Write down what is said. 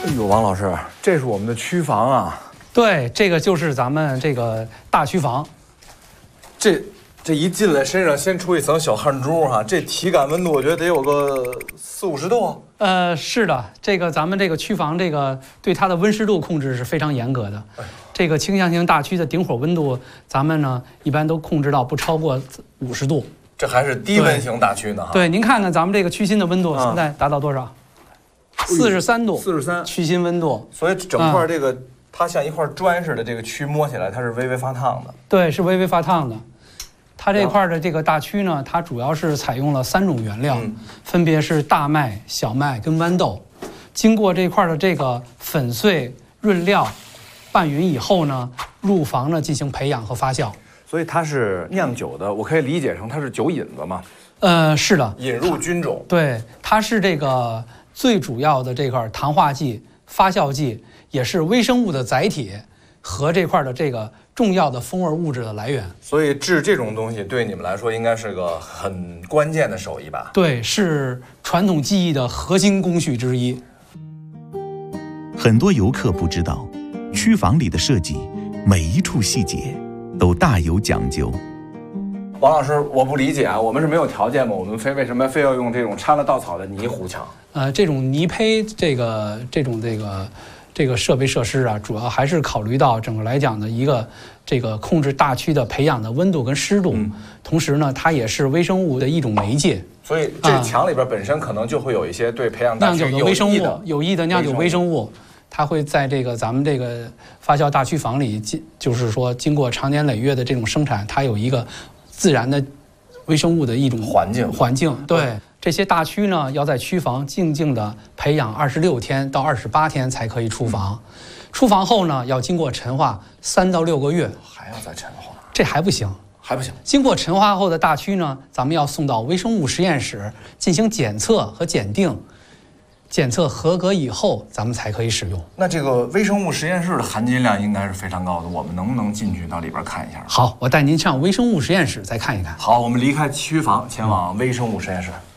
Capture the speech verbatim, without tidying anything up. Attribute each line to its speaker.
Speaker 1: 哎呦，王老师，这是我们的区房啊。
Speaker 2: 对，这个就是咱们这个大区房。
Speaker 1: 这这一进来，身上先出一层小汗珠哈、啊，这体感温度我觉得得有个四五十度。
Speaker 2: 呃，是的，这个咱们这个区房这个对它的温湿度控制是非常严格的。这个倾向性大区的顶火温度，咱们呢一般都控制到不超过五十度。
Speaker 1: 这还是低温型大区呢哈。
Speaker 2: 对，您看看咱们这个区心的温度现在达到多少？四十三度。
Speaker 1: 四十三。
Speaker 2: 区心温度。
Speaker 1: 所以整块这个、嗯、它像一块砖似的，这个区摸起来它是微微发烫的。
Speaker 2: 对，是微微发烫的。它这块的这个大区呢，它主要是采用了三种原料，嗯、分别是大麦、小麦跟豌豆。经过这块的这个粉碎、润料、拌匀以后呢，入房呢进行培养和发酵。
Speaker 1: 所以它是酿酒的，我可以理解成它是酒引子吗？
Speaker 2: 呃，是的，
Speaker 1: 引入菌种。
Speaker 2: 对，它是这个最主要的这块糖化剂、发酵剂，也是微生物的载体和这块的这个重要的风味物质的来源。
Speaker 1: 所以制这种东西对你们来说应该是个很关键的手艺吧？
Speaker 2: 对，是传统技艺的核心工序之一。
Speaker 3: 很多游客不知道，区房里的设计每一处细节都大有讲究。
Speaker 1: 王老师，我不理解啊，我们是没有条件吗？我们非为什么非要用这种掺了稻草的泥糊墙？
Speaker 2: 呃，这种泥胚，这个这种这个这个设备设施啊，主要还是考虑到整个来讲的一个这个控制大区的培养的温度跟湿度，嗯、同时呢，它也是微生物的一种媒介。
Speaker 1: 所以这墙里边本身可能就会有一些对培养大区
Speaker 2: 有益的微生物，有益的酿酒微生物。它会在这个咱们这个发酵大区房里，就是说经过长年累月的这种生产，它有一个自然的微生物的一种
Speaker 1: 环境。
Speaker 2: 环境对这些大区呢，要在区房静静的培养二十六天到二十八天才可以出房。嗯、出房后呢，要经过陈化三到六个月，
Speaker 1: 还要再陈化，
Speaker 2: 这还不行，
Speaker 1: 还不行。
Speaker 2: 经过陈化后的大区呢，咱们要送到微生物实验室进行检测和检定。检测合格以后，咱们才可以使用。
Speaker 1: 那这个微生物实验室的含金量应该是非常高的，我们能不能进去到里边看一下？
Speaker 2: 好，我带您上微生物实验室再看一看。
Speaker 1: 好，我们离开区房，前往微生物实验室。嗯